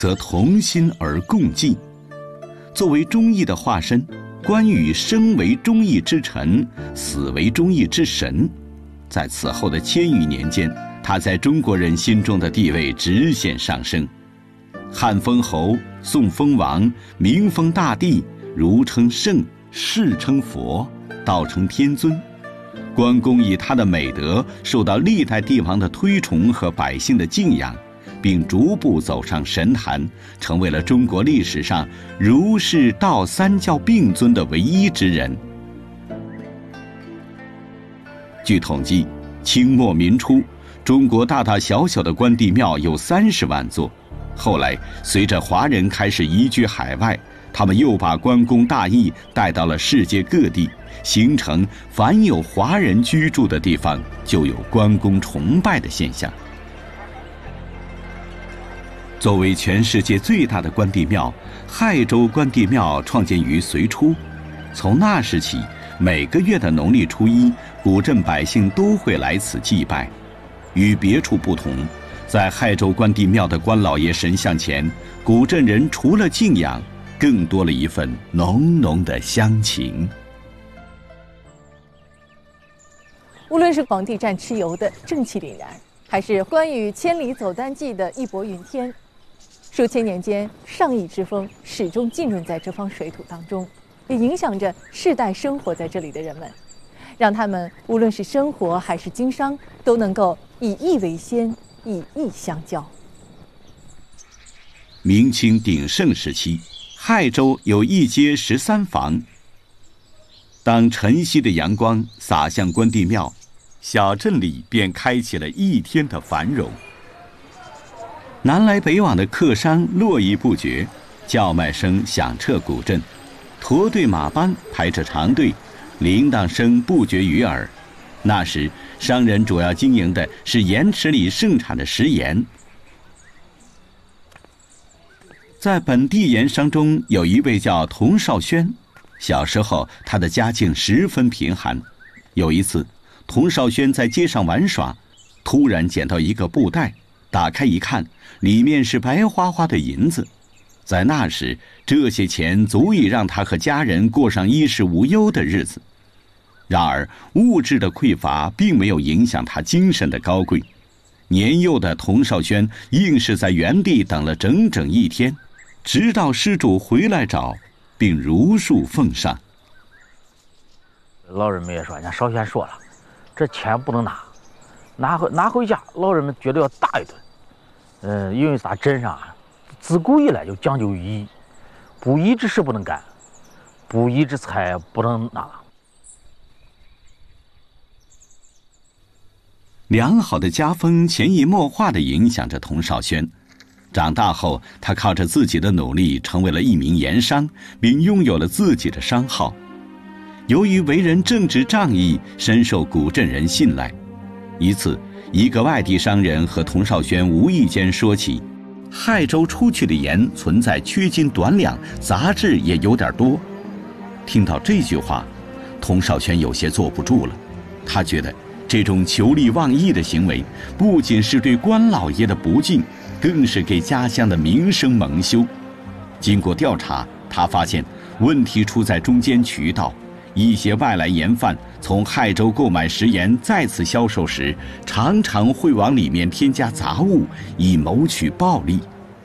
则同心而共济。作为忠义的化身，关羽生为忠义之臣，死为忠义之神。在此后的千余年间，他在中国人心中的地位直线上升。汉封侯，宋封王，明封大帝，儒称圣，释称佛，道称天尊。关公以他的美德受到历代帝王的推崇和百姓的敬仰，并逐步走上神坛，成为了中国历史上儒释道三教并尊的唯一之人。据统计，清末民初，中国大大小小的关帝庙有30万座。后来，随着华人开始移居海外，他们又把关公大义带到了世界各地，形成凡有华人居住的地方就有关公崇拜的现象。作为全世界最大的关帝庙，亥州关帝庙创建于隋初。从那时起，每个月的农历初一，古镇百姓都会来此祭拜。与别处不同，在亥州关帝庙的关老爷神像前，古镇人除了敬仰，更多了一份浓浓的乡情。 无论是黄帝战蚩尤的正气凛然，还是关羽千里走单骑的义薄云天，数千年间，上义之风始终浸润在这方水土当中，也影响着世代生活在这里的人们，让他们无论是生活还是经商，都能够以义为先，以义相交。 明清鼎盛时期，亥州有一街13坊。当晨曦的阳光洒向关帝庙，小镇里便开启了一天的繁荣。南来北往的客商络绎不绝，叫卖声响彻古镇，驼队马班排着长队，铃铛声不绝于耳。那时，商人主要经营的是盐池里盛产的食盐。在本地盐商中，有一位叫童少轩。小时候，他的家境十分贫寒。有一次，童少轩在街上玩耍，突然捡到一个布袋，打开一看，里面是白花花的银子。在那时，这些钱足以让他和家人过上衣食无忧的日子。然而，物质的匮乏并没有影响他精神的高贵。年幼的童少轩硬是在原地等了整整一天，直到施主回来找，并如数奉上。 老人们也说，人家少轩说了，这钱不能拿回家，老人们觉得要打一顿。因为咱镇上自古以来就讲究义，不义之事不能干，不义之财不能拿。 良好的家风潜移默化地影响着童少轩。长大后，他靠着自己的努力成为了一名盐商，并拥有了自己的商号。由于为人正直仗义，深受古镇人信赖。一次，一个外地商人和童少轩无意间说起，亥州出去的盐存在缺斤短两，杂质也有点多。听到这句话，童少轩有些坐不住了。他觉得这种求利忘义的行为，不仅是对关老爷的不敬，更是给家乡的名声蒙羞。经过调查，他发现问题出在中间渠道。一些外来盐贩从亥州购买食盐再次销售时，常常会往里面添加杂物，以谋取暴利。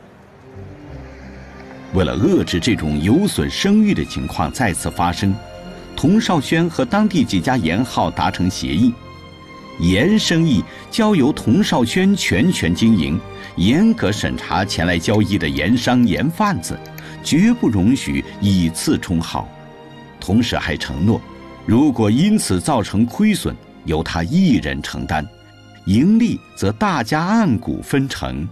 为了遏制这种有损声誉的情况再次发生，童少轩和当地几家盐号达成协议，盐生意交由童少轩全权经营，严格审查前来交易的盐商盐贩子，绝不容许以次充好。同时还承诺，如果因此造成亏损，由他一人承担，盈利则大家按股分成。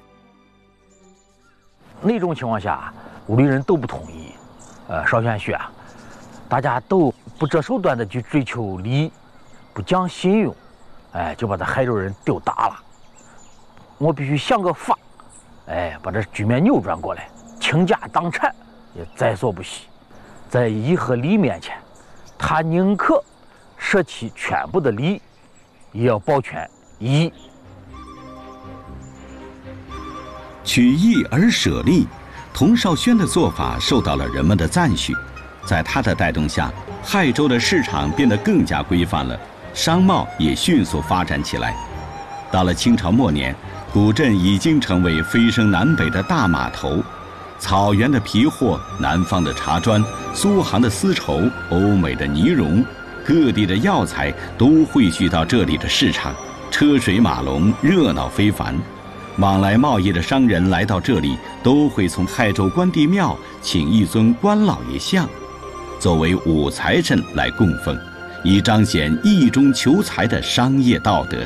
那种情况下，屋里人都不同意。少轩说，大家都不择手段的去追求利益，不讲信用，就把这亥州人丢打了。我必须想个法，把这局面扭转过来，倾家荡产也在所不惜。在义和利面前，他宁可舍弃全部的利，也要保全义。 取义而舍利，童绍轩的做法受到了人们的赞许。在他的带动下，亥州的市场变得更加规范了，商贸也迅速发展起来。到了清朝末年，古镇已经成为飞升南北的大码头，草原的皮货、南方的茶砖、苏杭的丝绸、欧美的呢绒，各地的药材都汇聚到这里的市场，车水马龙，热闹非凡。往来贸易的商人来到这里，都会从亥州关帝庙请一尊关老爷像，作为武财神来供奉，以彰显义中求财的商业道德。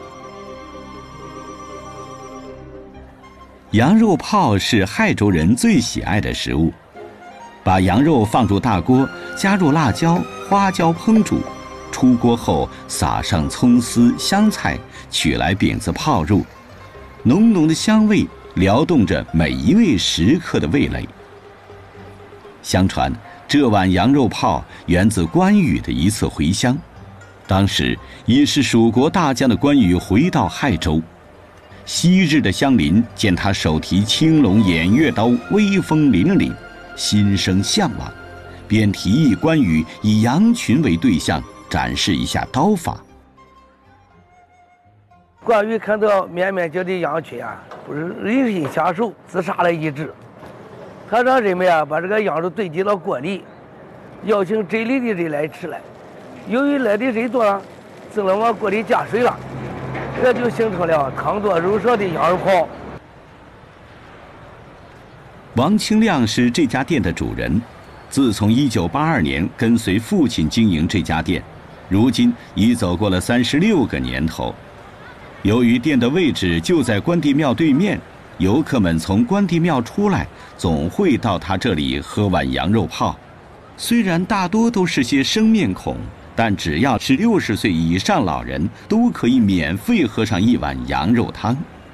羊肉泡是亥州人最喜爱的食物，把羊肉放入大锅，加入辣椒、花椒烹煮，出锅后撒上葱丝、香菜，取来饼子泡入，浓浓的香味撩动着每一位食客的味蕾。相传这碗羊肉泡源自关羽的一次回乡，当时已是蜀国大将的关羽回到亥州，昔日的乡邻见他手提青龙偃月刀，威风凛凛，心生向往，便提议关羽以羊群为对象，展示一下刀法。 关羽看到面面角的羊群啊，不是忍心下手，自杀了一只。他让人们啊把这个羊肉堆进了锅里，邀请这里的人来吃来。由于来的人多了，只能往锅里加水了，这就形成了汤多肉少的羊肉泡。 王清亮是这家店的主人，自从1982年跟随父亲经营这家店，如今已走过了36个年头。由于店的位置就在关帝庙对面，游客们从关帝庙出来，总会到他这里喝碗羊肉泡。虽然大多都是些生面孔，但只要是60岁以上老人，都可以免费喝上一碗羊肉汤。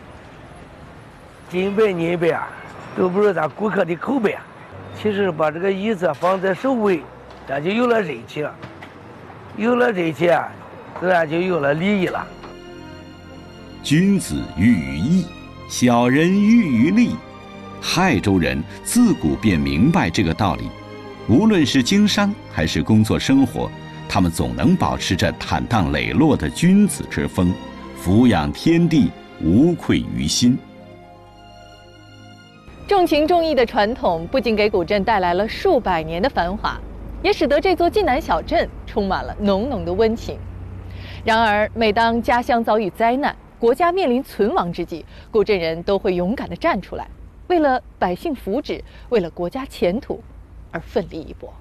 金杯银杯啊，都不是咱顾客的口碑啊。其实把这个椅子放在首位，咱就有了人气了。有了人气啊，自然就有了利益了。 君子喻于义，小人喻于利。亥州人自古便明白这个道理，无论是经商还是工作生活，他们总能保持着坦荡磊落的君子之风，俯仰天地，无愧于心。 重情重义的传统不仅给古镇带来了数百年的繁华，也使得这座晋南小镇充满了浓浓的温情。然而，每当家乡遭遇灾难，国家面临存亡之际，古镇人都会勇敢地站出来，为了百姓福祉，为了国家前途而奋力一搏。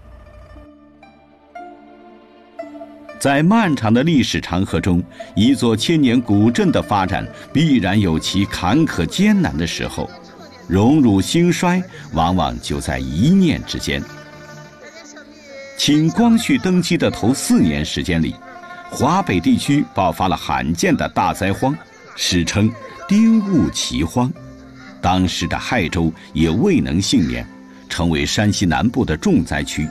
在漫长的历史长河中，一座千年古镇的发展必然有其坎坷艰难的时候，荣辱兴衰往往就在一念之间。清光绪登基的头4年时间里，华北地区爆发了罕见的大灾荒，史称丁戊奇荒。当时的亥州也未能幸免，成为山西南部的重灾区。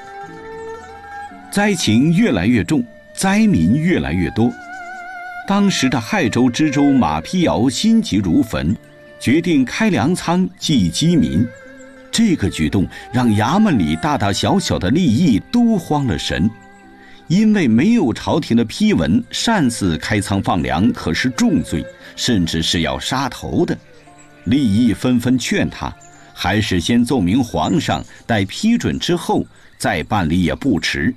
灾情越来越重，灾民越来越多。当时的亥州知州马丕尧心急如焚，决定开粮仓济饥民。这个举动让衙门里大大小小的吏役都慌了神，因为没有朝廷的批文，擅自开仓放粮可是重罪，甚至是要杀头的。吏役纷纷劝他，还是先奏明皇上，待批准之后再办理也不迟。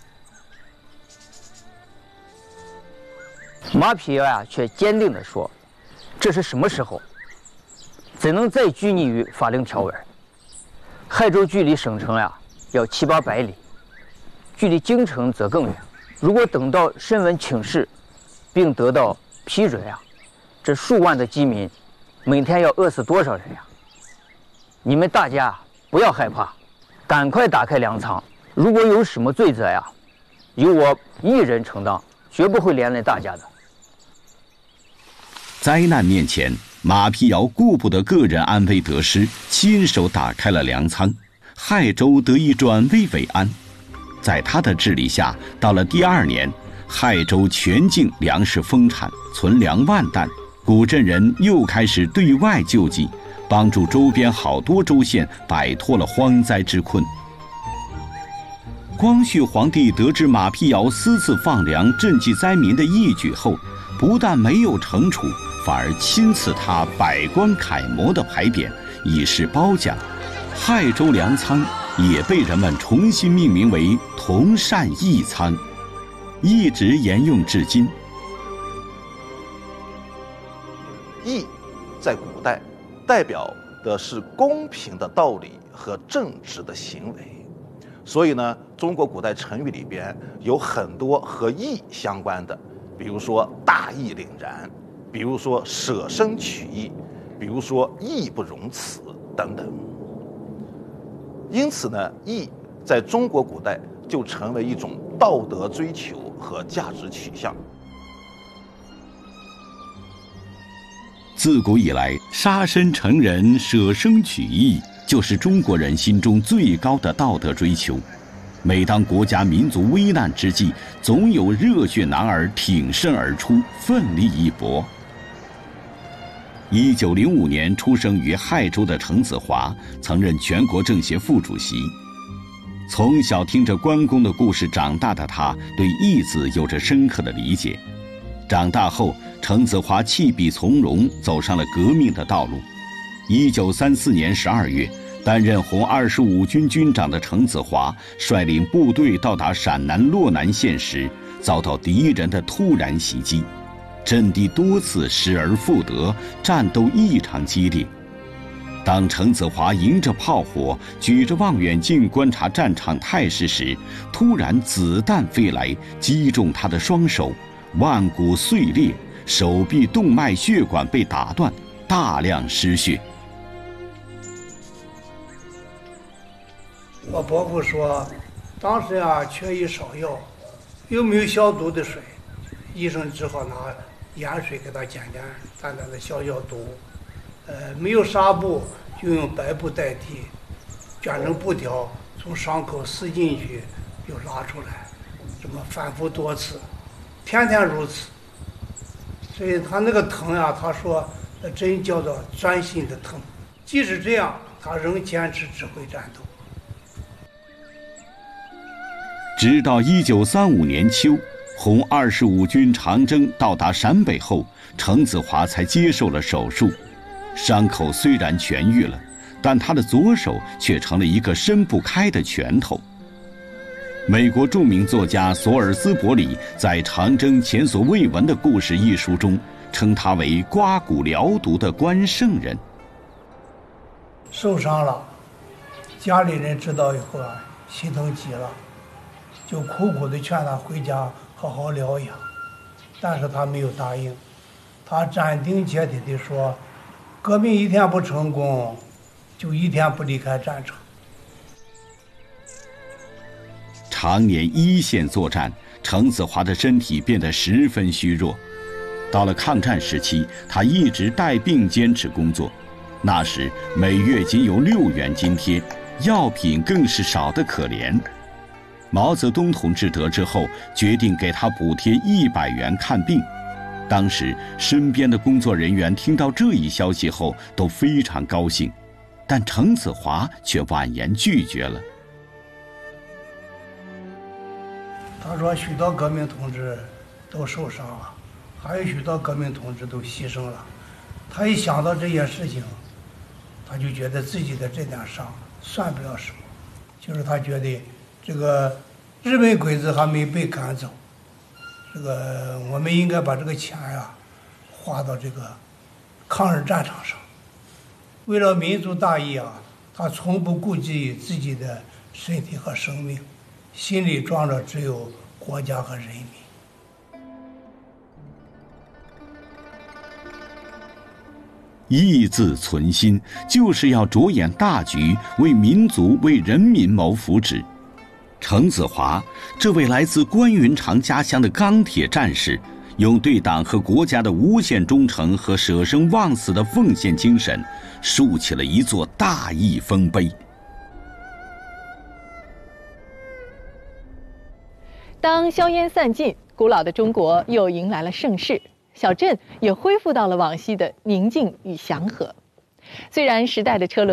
马丕尧呀，却坚定地说：“这是什么时候？怎能再拘泥于法令条文？亥州距离省城呀，要700-800里，距离京城则更远。如果等到申文请示，并得到批准呀，这数万的饥民，每天要饿死多少人呀？你们大家不要害怕，赶快打开粮仓。如果有什么罪责呀，由我一人承担，绝不会连累大家的。” 灾难面前，马丕尧顾不得个人安危得失，亲手打开了粮仓，亥州得以转危为安。在他的治理下，到了第2年，亥州全境粮食丰产，存粮万担， 古镇人又开始对外救济，帮助周边好多州县摆脱了荒灾之困。光绪皇帝得知马辟尧私自放粮赈济灾民的义举后，不但没有惩处，反而亲赐他百官楷模的牌匾，以示褒奖。亥州粮仓也被人们重新命名为同善义仓，一直沿用至今。 义在古代代表的是公平的道理和正直的行为，所以呢，中国古代成语里边有很多和义相关的，比如说大义凛然，比如说舍生取义，比如说义不容辞等等。因此呢，义在中国古代就成为一种道德追求和价值取向。 自古以来，杀身成仁、舍生取义，就是中国人心中最高的道德追求。每当国家民族危难之际，总有热血男儿挺身而出，奋力一搏。1905年出生于亥州的程子华，曾任全国政协副主席。从小听着关公的故事长大的他，对义字有着深刻的理解。长大后，程子华弃笔从戎，走上了革命的道路。1934年12月，担任红25军军长的程子华率领部队到达陕南洛南县时，遭到敌人的突然袭击，阵地多次失而复得，战斗异常激烈。当程子华迎着炮火，举着望远镜观察战场态势时，突然子弹飞来，击中他的双手，腕骨碎裂，手臂动脉血管被打断，大量失血。 我伯父说，当时缺医少药，又没有消毒的水，医生只好拿盐水给他简单的消毒。没有纱布，就用白布代替，卷成布条，从伤口撕进去，又拉出来，这么反复多次，天天如此。所以他那个疼他说真叫做钻心的疼。即使这样，他仍坚持指挥战斗。 直到1935年秋，红25军长征到达陕北后，程子华才接受了手术。伤口虽然痊愈了，但他的左手却成了一个伸不开的拳头。美国著名作家索尔斯伯里在《长征前所未闻的故事》一书中，称他为刮骨疗毒的关圣人。 受伤了，家里人知道以后心疼极了，就苦苦地劝他回家好好疗养，但是他没有答应。他斩钉截铁地说，革命一天不成功，就一天不离开战场。 常年一线作战，程子华的身体变得十分虚弱。到了抗战时期，他一直带病坚持工作。那时每月仅有6元津贴，药品更是少得可怜。毛泽东同志得知后，决定给他补贴100元看病。当时身边的工作人员听到这一消息后都非常高兴，但程子华却婉言拒绝了。 他说许多革命同志都受伤了，还有许多革命同志都牺牲了。他一想到这些事情，他就觉得自己的这点伤算不了什么，就是他觉得这个日本鬼子还没被赶走，我们应该把这个钱花到这个抗日战场上。为了民族大义他从不顾及自己的身体和生命，心里装着只有国家和人民。 义字存心，就是要着眼大局，为民族、为人民谋福祉。程子华这位来自关云长家乡的钢铁战士，用对党和国家的无限忠诚和舍生忘死的奉献精神，竖起了一座大义丰碑。 当硝烟散尽，古老的中国又迎来了盛世。 小镇也恢复到了往昔的宁静与祥和。虽然时代的车轮